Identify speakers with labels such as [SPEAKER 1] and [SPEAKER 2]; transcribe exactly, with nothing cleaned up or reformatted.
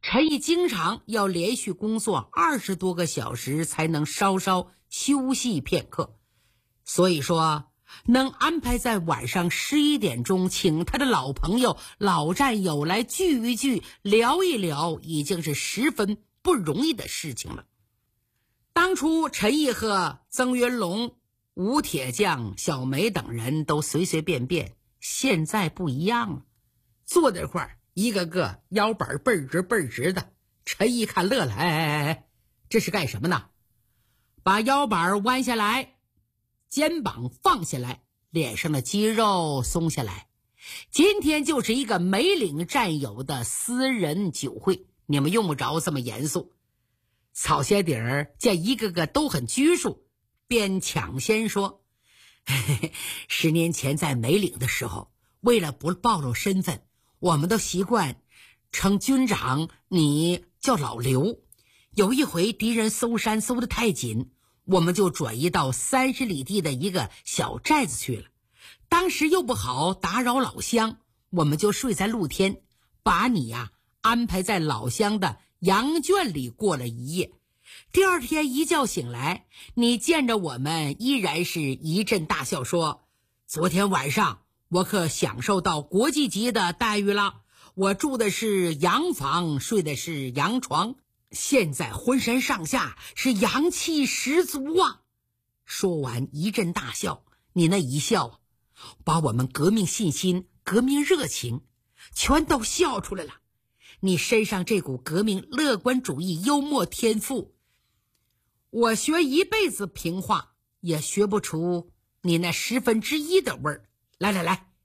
[SPEAKER 1] 陈毅经常要连续工作二十多个小时才能稍稍休息片刻，所以说能安排在晚上十一点钟请他的老朋友老战友来聚一聚聊一聊，已经是十分不容易的事情了。当初陈毅和曾云龙、吴铁匠、小梅等人都随随便便，现在不一样了，坐在块儿一个个腰板倍儿直倍儿直的。陈毅看乐了，哎哎哎，这是干什么呢？把腰板弯下来，肩膀放下来，脸上的肌肉松下来。今天就是一个梅岭战友的私人酒会，你们用不着这么严肃。草鞋底儿见一个个都很拘束，便抢先说，嘿嘿，十年前在梅岭的时候，为了不暴露身份，我们都习惯称军长你叫老刘。有一回敌人搜山搜得太紧，我们就转移到三十里地的一个小寨子去了。当时又不好打扰老乡，我们就睡在露天，把你呀、啊、安排在老乡的羊圈里过了一夜。第二天一觉醒来，你见着我们依然是一阵大笑，说，昨天晚上我可享受到国际级的待遇了，我住的是洋房，睡的是洋床，现在浑身上下是阳气十足啊。说完一阵大笑，你那一笑把我们革命信心、革命热情全都笑出来了。你身上这股革命乐观主义幽默天赋，我学一辈子评话也学不出你那十分之一的味儿。来来来，